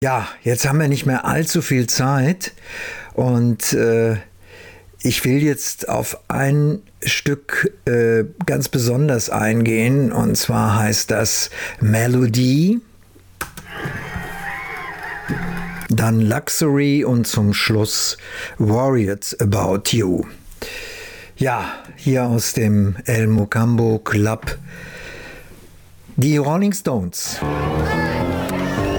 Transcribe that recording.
Ja, jetzt haben wir nicht mehr allzu viel Zeit und ich will jetzt auf ein Stück ganz besonders eingehen, und zwar heißt das Melody, dann Luxury und zum Schluss Worried About You. Ja, hier aus dem El Mocambo Club, die Rolling Stones.